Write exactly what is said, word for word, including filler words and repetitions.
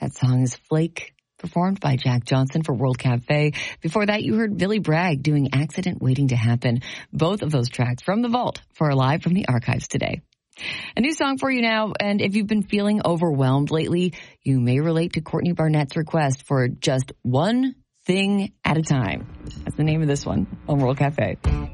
That song is Flake, performed by Jack Johnson for World Cafe. Before that, you heard Billy Bragg doing Accident Waiting to Happen. Both of those tracks from the vault for Live from the Archives today. A new song for you now, and if you've been feeling overwhelmed lately, you may relate to Courtney Barnett's request for just one thing at a time. That's the name of this one on World Cafe.